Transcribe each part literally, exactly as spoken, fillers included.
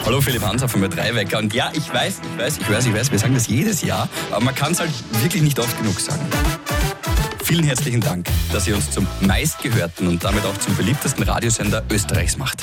Hallo, Philipp Hanser von der drei Wecker. Und ja, ich weiß, ich weiß, ich weiß, ich weiß, wir sagen das jedes Jahr, aber man kann es halt wirklich nicht oft genug sagen. Vielen herzlichen Dank, dass ihr uns zum meistgehörten und damit auch zum beliebtesten Radiosender Österreichs macht.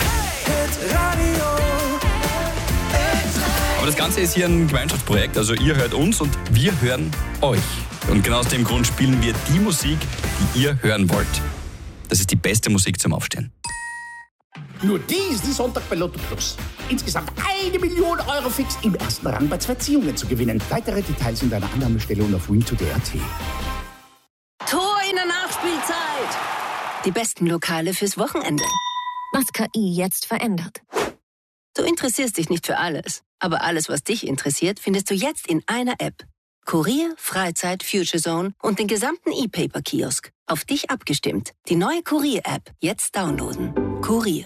Aber das Ganze ist hier ein Gemeinschaftsprojekt, also ihr hört uns und wir hören euch. Und genau aus dem Grund spielen wir die Musik, die ihr hören wollt. Das ist die beste Musik zum Aufstehen. Nur diesen Sonntag bei Lotto Plus. Insgesamt eine Million Euro fix im ersten Rang bei zwei Ziehungen zu gewinnen. Weitere Details in deiner Annahmestelle und auf win to day punkt a t. Tor in der Nachspielzeit. Die besten Lokale fürs Wochenende. Was K I jetzt verändert. Du interessierst dich nicht für alles, aber alles, was dich interessiert, findest du jetzt in einer App. Kurier, Freizeit, Future Zone und den gesamten E-Paper-Kiosk. Auf dich abgestimmt. Die neue Kurier-App. Jetzt downloaden. Kurier.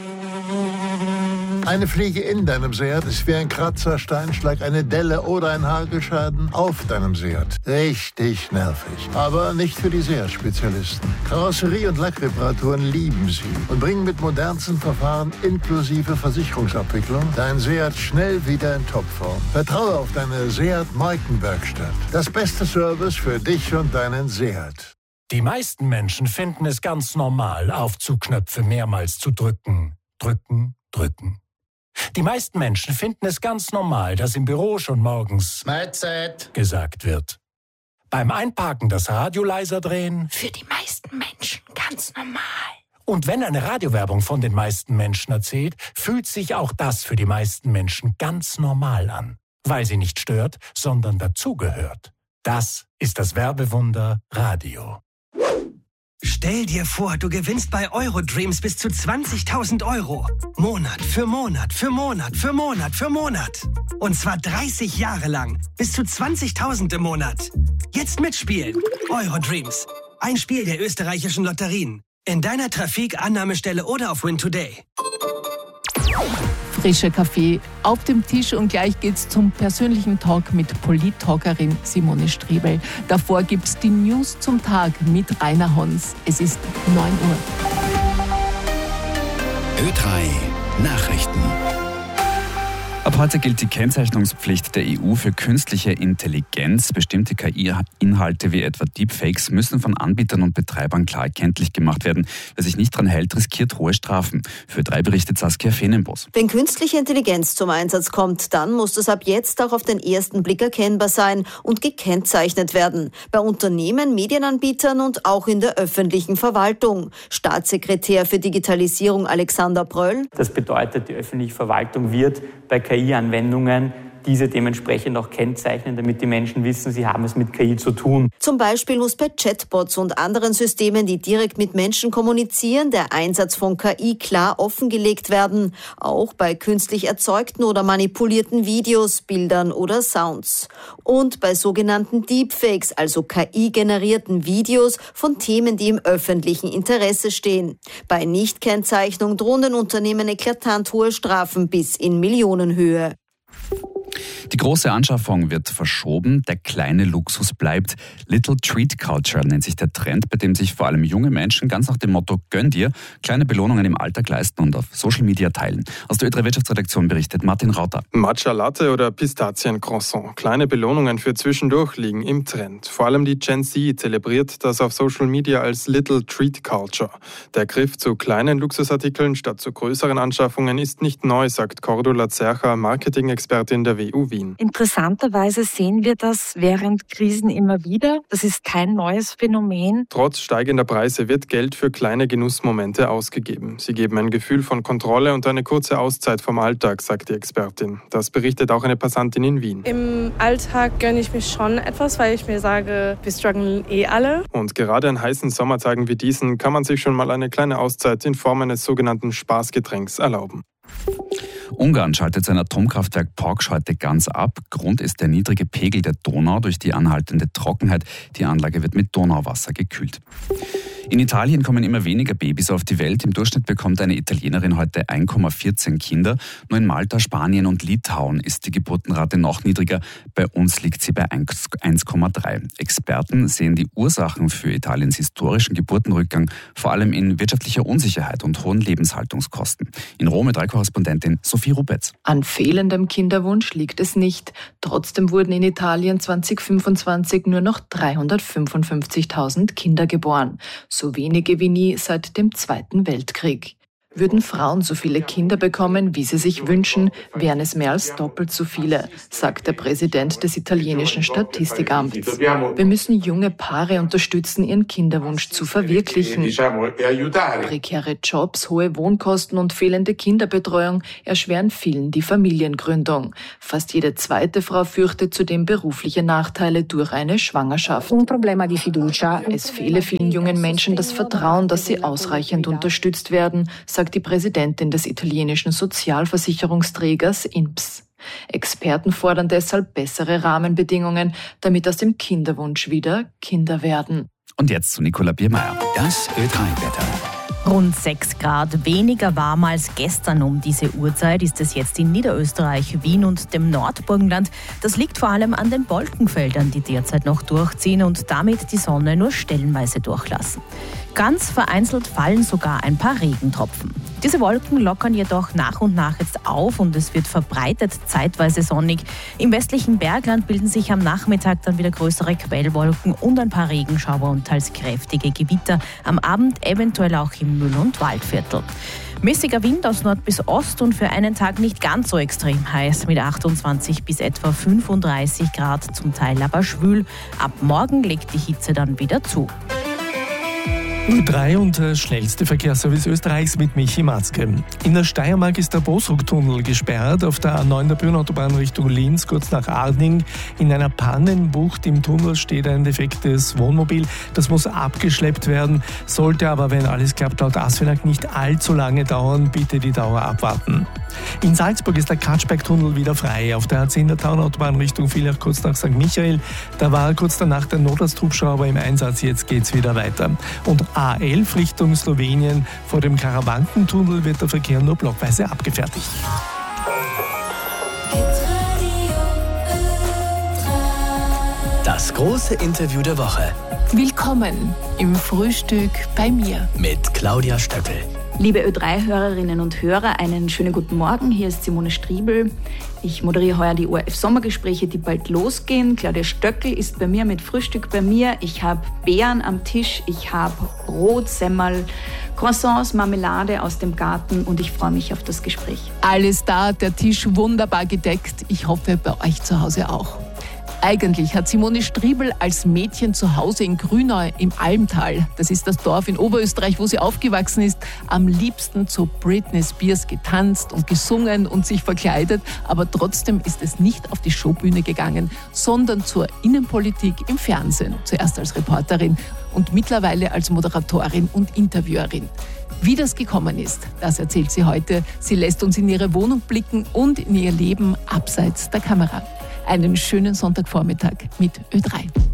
Eine Fliege in deinem Seat ist wie ein Kratzer, Steinschlag, eine Delle oder ein Hagelschaden auf deinem Seat. Richtig nervig. Aber nicht für die Seat-Spezialisten. Karosserie- und Lackreparaturen lieben sie und bringen mit modernsten Verfahren inklusive Versicherungsabwicklung dein Seat schnell wieder in Topform. Vertraue auf deine Seat-Markenwerkstatt. Das beste Service für dich und deinen Seat. Die meisten Menschen finden es ganz normal, Aufzugknöpfe mehrmals zu drücken. Drücken, drücken. Die meisten Menschen finden es ganz normal, dass im Büro schon morgens Mahlzeit gesagt wird. Beim Einparken das Radio leiser drehen. Für die meisten Menschen ganz normal. Und wenn eine Radiowerbung von den meisten Menschen erzählt, fühlt sich auch das für die meisten Menschen ganz normal an. Weil sie nicht stört, sondern dazugehört. Das ist das Werbewunder Radio. Stell dir vor, du gewinnst bei Eurodreams bis zu zwanzigtausend Euro. Monat für Monat für Monat für Monat für Monat. Und zwar dreißig Jahre lang. Bis zu zwanzigtausend im Monat. Jetzt mitspielen. Eurodreams. Ein Spiel der österreichischen Lotterien. In deiner Trafik, Annahmestelle oder auf win to day. Frischer Kaffee auf dem Tisch und gleich geht's zum persönlichen Talk mit Polit-Talkerin Simone Striebel. Davor gibt's die News zum Tag mit Rainer Hons. Es ist neun Uhr. Ö drei Nachrichten. Ab heute gilt die Kennzeichnungspflicht der E U für künstliche Intelligenz. Bestimmte K I-Inhalte wie etwa Deepfakes müssen von Anbietern und Betreibern klar erkenntlich gemacht werden. Wer sich nicht daran hält, riskiert hohe Strafen. Für drei berichtet Saskia Fenenbos. Wenn künstliche Intelligenz zum Einsatz kommt, dann muss das ab jetzt auch auf den ersten Blick erkennbar sein und gekennzeichnet werden. Bei Unternehmen, Medienanbietern und auch in der öffentlichen Verwaltung. Staatssekretär für Digitalisierung Alexander Bröll. Das bedeutet, die öffentliche Verwaltung wird bei K I-Anwendungen diese dementsprechend auch kennzeichnen, damit die Menschen wissen, sie haben es mit K I zu tun. Zum Beispiel muss bei Chatbots und anderen Systemen, die direkt mit Menschen kommunizieren, der Einsatz von K I klar offengelegt werden. Auch bei künstlich erzeugten oder manipulierten Videos, Bildern oder Sounds. Und bei sogenannten Deepfakes, also K I-generierten Videos von Themen, die im öffentlichen Interesse stehen. Bei Nichtkennzeichnung drohen den Unternehmen eklatant hohe Strafen bis in Millionenhöhe. Die große Anschaffung wird verschoben, der kleine Luxus bleibt. Little Treat Culture nennt sich der Trend, bei dem sich vor allem junge Menschen ganz nach dem Motto Gönn dir kleine Belohnungen im Alltag leisten und auf Social Media teilen. Aus der Ö drei Wirtschaftsredaktion berichtet Martin Rauter. Matcha Latte oder Pistazien-Croissant. Kleine Belohnungen für zwischendurch liegen im Trend. Vor allem die Gen Z zelebriert das auf Social Media als Little Treat Culture. Der Griff zu kleinen Luxusartikeln statt zu größeren Anschaffungen ist nicht neu, sagt Cordula Zercher, Marketing-Expertin der W U Wien. Interessanterweise sehen wir das während Krisen immer wieder. Das ist kein neues Phänomen. Trotz steigender Preise wird Geld für kleine Genussmomente ausgegeben. Sie geben ein Gefühl von Kontrolle und eine kurze Auszeit vom Alltag, sagt die Expertin. Das berichtet auch eine Passantin in Wien. Im Alltag gönne ich mich schon etwas, weil ich mir sage, wir strugglen eh alle. Und gerade an heißen Sommertagen wie diesen kann man sich schon mal eine kleine Auszeit in Form eines sogenannten Spaßgetränks erlauben. Ungarn schaltet sein Atomkraftwerk Poksch heute ganz ab. Grund ist der niedrige Pegel der Donau durch die anhaltende Trockenheit. Die Anlage wird mit Donauwasser gekühlt. In Italien kommen immer weniger Babys auf die Welt. Im Durchschnitt bekommt eine Italienerin heute eins Komma vierzehn Kinder. Nur in Malta, Spanien und Litauen ist die Geburtenrate noch niedriger. Bei uns liegt sie bei eins Komma drei. Experten sehen die Ursachen für Italiens historischen Geburtenrückgang vor allem in wirtschaftlicher Unsicherheit und hohen Lebenshaltungskosten. In Rom Ö drei Korrespondentin Sophie Rupetz. An fehlendem Kinderwunsch liegt es nicht. Trotzdem wurden in Italien zwanzig fünfundzwanzig nur noch dreihundertfünfundfünfzigtausend Kinder geboren. So wenige wie nie seit dem Zweiten Weltkrieg. Würden Frauen so viele Kinder bekommen, wie sie sich wünschen, wären es mehr als doppelt so viele, sagt der Präsident des italienischen Statistikamts. Wir müssen junge Paare unterstützen, ihren Kinderwunsch zu verwirklichen. Prekäre Jobs, hohe Wohnkosten und fehlende Kinderbetreuung erschweren vielen die Familiengründung. Fast jede zweite Frau fürchtet zudem berufliche Nachteile durch eine Schwangerschaft. Es fehle vielen jungen Menschen das Vertrauen, dass sie ausreichend unterstützt werden, sagt die Präsidentin des italienischen Sozialversicherungsträgers I N P S. Experten fordern deshalb bessere Rahmenbedingungen, damit aus dem Kinderwunsch wieder Kinder werden. Und jetzt zu Nicola Biermeier. Das Ö drei Wetter. Rund sechs Grad weniger warm als gestern um diese Uhrzeit ist es jetzt in Niederösterreich, Wien und dem Nordburgenland. Das liegt vor allem an den Wolkenfeldern, die derzeit noch durchziehen und damit die Sonne nur stellenweise durchlassen. Ganz vereinzelt fallen sogar ein paar Regentropfen. Diese Wolken lockern jedoch nach und nach jetzt auf und es wird verbreitet zeitweise sonnig. Im westlichen Bergland bilden sich am Nachmittag dann wieder größere Quellwolken und ein paar Regenschauer und teils kräftige Gewitter. Am Abend eventuell auch im Müll- und Waldviertel. Mäßiger Wind aus Nord bis Ost und für einen Tag nicht ganz so extrem heiß mit achtundzwanzig bis etwa fünfunddreißig Grad, zum Teil aber schwül. Ab morgen legt die Hitze dann wieder zu. Ö drei und der schnellste Verkehrsservice Österreichs mit Michi Matzke. In der Steiermark ist der Bosruck-Tunnel gesperrt. Auf der A neun der Bühnenautobahn Richtung Linz, kurz nach Arding. In einer Pannenbucht im Tunnel steht ein defektes Wohnmobil. Das muss abgeschleppt werden. Sollte aber, wenn alles klappt, laut ASFINAG nicht allzu lange dauern. Bitte die Dauer abwarten. In Salzburg ist der Katschberg-Tunnel wieder frei. Auf der A zehn der Taunautobahn Richtung Villach, kurz nach Sankt Michael. Da war kurz danach der Notarzthubschrauber im Einsatz. Jetzt geht's wieder weiter. Und A elf Richtung Slowenien. Vor dem Karawankentunnel wird der Verkehr nur blockweise abgefertigt. Das große Interview der Woche. Willkommen im Frühstück bei mir. Mit Claudia Stöckel. Liebe Ö drei Hörerinnen und Hörer, einen schönen guten Morgen. Hier ist Simone Striebel. Ich moderiere heuer die O R F-Sommergespräche, die bald losgehen. Claudia Stöckel ist bei mir mit Frühstück bei mir. Ich habe Beeren am Tisch, ich habe Brot, Semmel, Croissants, Marmelade aus dem Garten und ich freue mich auf das Gespräch. Alles da, der Tisch wunderbar gedeckt. Ich hoffe, bei euch zu Hause auch. Eigentlich hat Simone Striebel als Mädchen zu Hause in Grünau im Almtal, das ist das Dorf in Oberösterreich, wo sie aufgewachsen ist, am liebsten zu Britney Spears getanzt und gesungen und sich verkleidet. Aber trotzdem ist es nicht auf die Showbühne gegangen, sondern zur Innenpolitik im Fernsehen. Zuerst als Reporterin und mittlerweile als Moderatorin und Interviewerin. Wie das gekommen ist, das erzählt sie heute. Sie lässt uns in ihre Wohnung blicken und in ihr Leben abseits der Kamera. Einen schönen Sonntagvormittag mit Ö drei.